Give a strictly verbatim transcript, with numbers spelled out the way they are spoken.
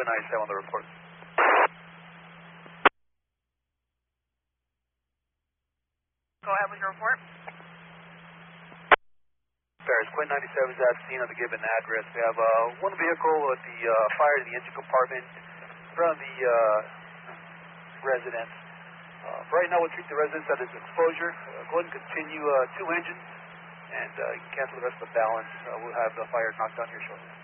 Quinn ninety-seven on the report. Go ahead with your report. Ferris, Quinn ninety-seven is at scene of the given address. We have uh, one vehicle with the uh, fire in the engine compartment in front of the uh, residence. Uh, for right now, we'll treat the residence at its exposure. Uh, go ahead and continue uh, two engines, and uh, you can cancel the rest of the balance. Uh, we'll have the fire knocked down here shortly.